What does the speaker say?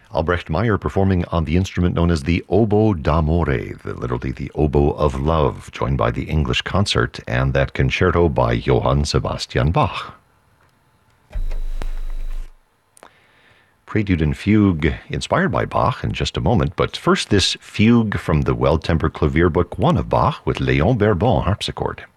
Albrecht Meyer performing on the instrument known as the oboe d'amore, literally the oboe of love, joined by the English Concert and that concerto by Johann Sebastian Bach. Prelude and Fugue inspired by Bach in just a moment, but first this fugue from the Well-Tempered Clavier Book 1 of Bach with Léon Bourbon harpsichord.